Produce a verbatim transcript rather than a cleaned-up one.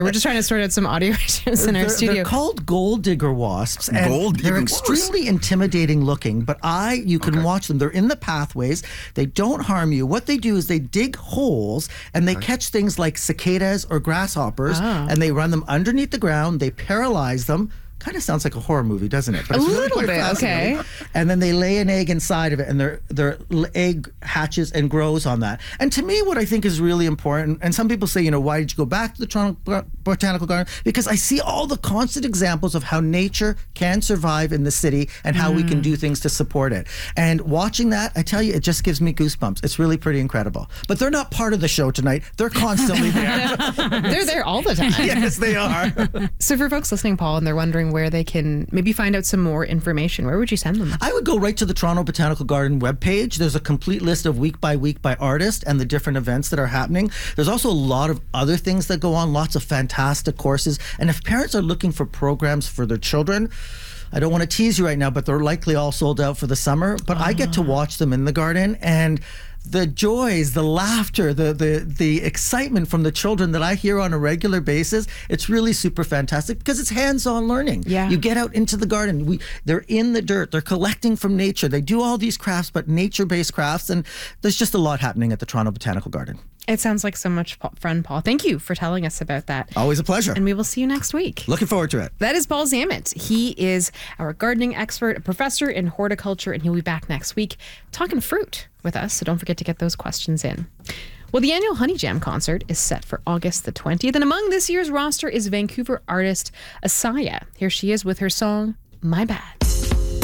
We're just trying to sort out some audio issues in our they're, studio. They're called gold digger wasps, and Gold, they're even extremely intimidating looking, but I, you can Okay. watch them. They're in the pathways. They don't harm you. What they do is they dig holes and they catch things like cicadas or grasshoppers, Oh. and they run them underneath the ground. They paralyze them. Kind of sounds like a horror movie, doesn't it? But A it's really little quite bit, fascinating. okay. And then they lay an egg inside of it, and their their l- egg hatches and grows on that. And to me, what I think is really important, and some people say, you know, why did you go back to the Toronto Bo- Botanical Garden? Because I see all the constant examples of how nature can survive in the city and how we can do things to support it. And watching that, I tell you, it just gives me goosebumps. It's really pretty incredible. But they're not part of the show tonight. They're constantly there. They're there all the time. Yes, they are. So for folks listening, Paul, and they're wondering where they can maybe find out some more information, where would you send them? I would go right to the Toronto Botanical Garden webpage. There's a complete list of week by week by artist and the different events that are happening. There's also a lot of other things that go on, lots of fantastic courses. And if parents are looking for programs for their children, I don't want to tease you right now, but they're likely all sold out for the summer. But I get to watch them in the garden, and the joys, the laughter, the the the excitement from the children that I hear on a regular basis, it's really super fantastic because it's hands-on learning. Yeah. You get out into the garden. We they're in the dirt. They're collecting from nature. They do all these crafts, but nature-based crafts, and there's just a lot happening at the Toronto Botanical Garden. It sounds like so much pa- fun, Paul. Thank you for telling us about that. Always a pleasure. And we will see you next week. Looking forward to it. That is Paul Zammit. He is our gardening expert, a professor in horticulture, and he'll be back next week talking fruit with us. So don't forget to get those questions in. Well, the annual Honey Jam concert is set for August the twentieth. And among this year's roster is Vancouver artist Asaya. Here she is with her song, My Bad.